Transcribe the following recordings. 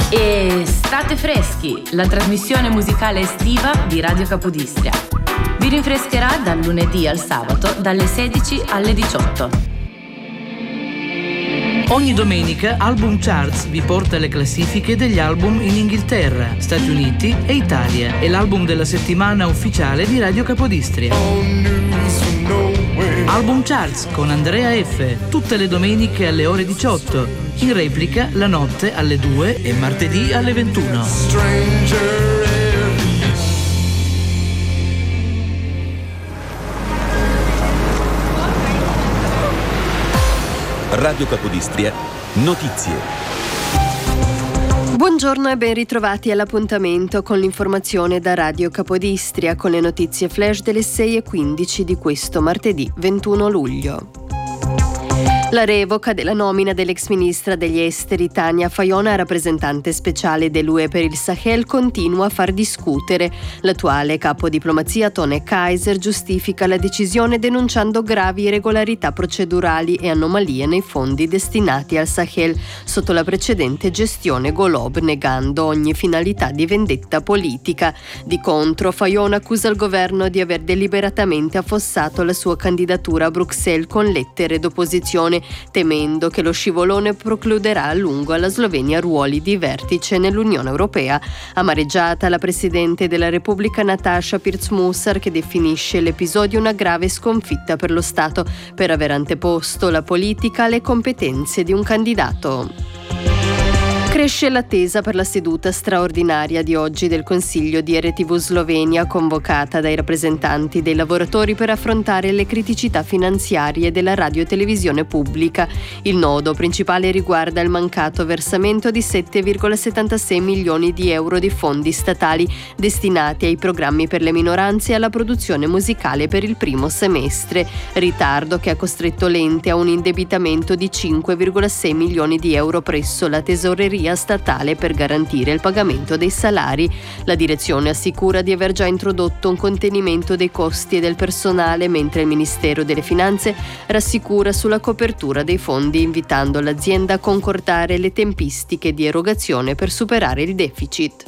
E state freschi, la trasmissione musicale estiva di Radio Capodistria. Vi rinfrescherà dal lunedì al sabato dalle 16 alle 18. Ogni domenica Album Charts vi porta le classifiche degli album in Inghilterra, Stati Uniti e Italia. È l'album della settimana ufficiale di Radio Capodistria. Album Charts con Andrea F. tutte le domeniche alle ore 18. In replica la notte alle 2 e martedì alle 21. Radio Capodistria, notizie. Buongiorno e ben ritrovati all'appuntamento con l'informazione da Radio Capodistria con le notizie flash delle 6:15 di questo martedì 21 luglio. La revoca della nomina dell'ex ministra degli esteri Tania Fajon a rappresentante speciale dell'UE per il Sahel continua a far discutere. L'attuale capo diplomazia Tone Kaiser giustifica la decisione denunciando gravi irregolarità procedurali e anomalie nei fondi destinati al Sahel sotto la precedente gestione Golob, negando ogni finalità di vendetta politica. Di contro, Fajon accusa il governo di aver deliberatamente affossato la sua candidatura a Bruxelles con lettere d'opposizione, temendo che lo scivolone precluderà a lungo alla Slovenia ruoli di vertice nell'Unione Europea. Amareggiata la Presidente della Repubblica Nataša Pirc-Musar, che definisce l'episodio una grave sconfitta per lo Stato per aver anteposto la politica alle competenze di un candidato. Cresce l'attesa per la seduta straordinaria di oggi del Consiglio di RTV Slovenia, convocata dai rappresentanti dei lavoratori per affrontare le criticità finanziarie della radiotelevisione pubblica. Il nodo principale riguarda il mancato versamento di 7,76 milioni di euro di fondi statali destinati ai programmi per le minoranze e alla produzione musicale per il primo semestre, ritardo che ha costretto l'ente a un indebitamento di 5,6 milioni di euro presso la tesoreria statale per garantire il pagamento dei salari. La direzione assicura di aver già introdotto un contenimento dei costi e del personale, mentre il Ministero delle Finanze rassicura sulla copertura dei fondi, invitando l'azienda a concordare le tempistiche di erogazione per superare il deficit.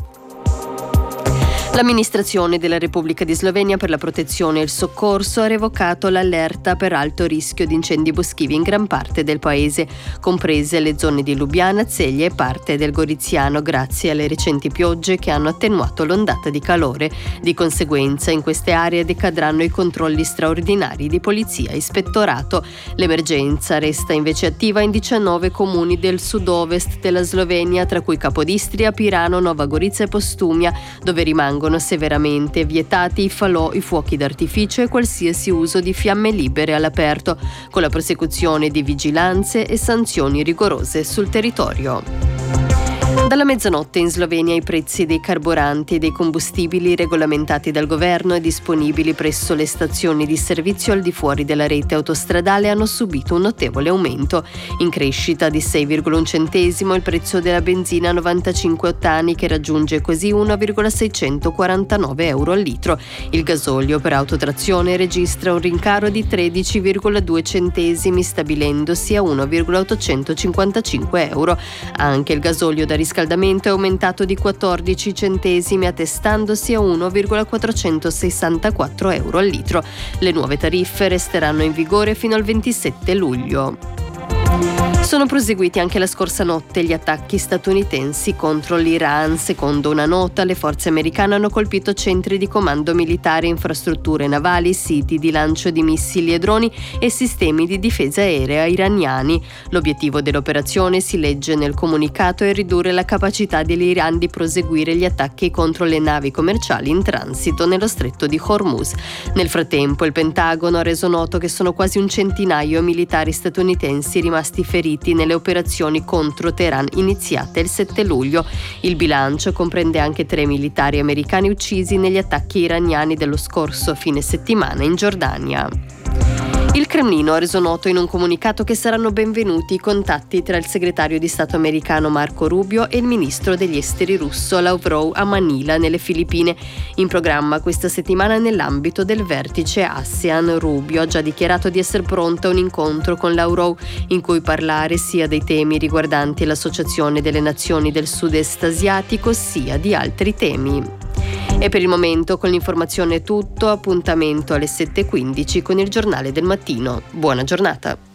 L'amministrazione della Repubblica di Slovenia per la protezione e il soccorso ha revocato l'allerta per alto rischio di incendi boschivi in gran parte del paese, comprese le zone di Lubiana, Celje e parte del Goriziano, grazie alle recenti piogge che hanno attenuato l'ondata di calore. Di conseguenza in queste aree decadranno i controlli straordinari di polizia e ispettorato. L'emergenza resta invece attiva in 19 comuni del sud-ovest della Slovenia, tra cui Capodistria, Pirano, Nova Gorica e Postumia, dove rimangono severamente vietati i falò, i fuochi d'artificio e qualsiasi uso di fiamme libere all'aperto, con la prosecuzione di vigilanze e sanzioni rigorose sul territorio. Dalla mezzanotte in Slovenia i prezzi dei carburanti e dei combustibili regolamentati dal governo e disponibili presso le stazioni di servizio al di fuori della rete autostradale hanno subito un notevole aumento. In crescita di 6,1 centesimo il prezzo della benzina 95 ottani, che raggiunge così 1,649 euro al litro. Il gasolio per autotrazione registra un rincaro di 13,2 centesimi, stabilendosi a 1,855 euro. Anche il gasolio da riscaldamento è aumentato di 14 centesimi, attestandosi a 1,464 euro al litro. Le nuove tariffe resteranno in vigore fino al 27 luglio. Sono proseguiti anche la scorsa notte gli attacchi statunitensi contro l'Iran. Secondo una nota, le forze americane hanno colpito centri di comando militare, infrastrutture navali, siti di lancio di missili e droni e sistemi di difesa aerea iraniani. L'obiettivo dell'operazione, si legge nel comunicato, è ridurre la capacità dell'Iran di proseguire gli attacchi contro le navi commerciali in transito nello stretto di Hormuz. Nel frattempo, il Pentagono ha reso noto che sono quasi un centinaio i militari statunitensi rimasti feriti nelle operazioni contro Teheran iniziate il 7 luglio. Il bilancio comprende anche 3 militari americani uccisi negli attacchi iraniani dello scorso fine settimana in Giordania. Il Cremlino ha reso noto in un comunicato che saranno benvenuti i contatti tra il segretario di Stato americano Marco Rubio e il ministro degli esteri russo Lavrov a Manila, nelle Filippine. In programma questa settimana nell'ambito del vertice ASEAN. Rubio ha già dichiarato di essere pronto a un incontro con Lavrov in cui parlare sia dei temi riguardanti l'Associazione delle Nazioni del Sud-Est Asiatico sia di altri temi. E per il momento con l'informazione è tutto, appuntamento alle 7:15 con il Giornale del Mattino. Buona giornata.